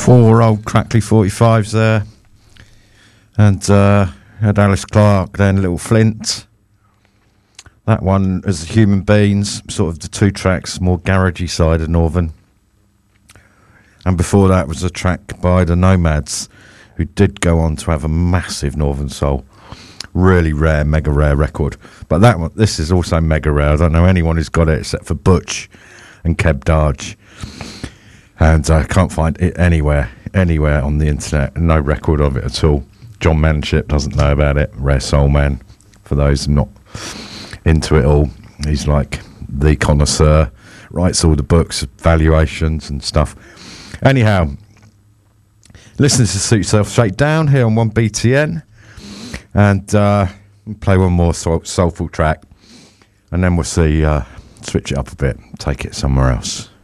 Four old crackly 45s there. And had Alice Clark, then Little Flint. That one as Human Beings, sort of the two tracks, more garagey side of Northern. And before that was a track by the Nomads, who did go on to have a massive Northern Soul. Really rare, mega rare record. But that one, this is also mega rare. I don't know anyone who's got it except for Butch and Keb Darge. And I can't find it anywhere on the internet. No record of it at all. John Manship doesn't know about it. Rare Soul Man, for those not into it all. He's like the connoisseur, writes all the books, valuations and stuff. Anyhow, listen to Suit Yourself Straight Down here on 1BTN. And play one more soulful track. And then we'll see, switch it up a bit, take it somewhere else.